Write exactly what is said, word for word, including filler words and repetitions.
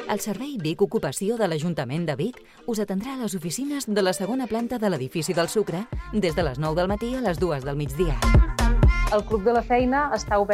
El Servei Vic Ocupació de l'Ajuntament de Vic us atendrà a les oficines de la segona planta de l'edifici del Sucre des de les nou del matí a les dues del migdia. El Club de la Feina està obert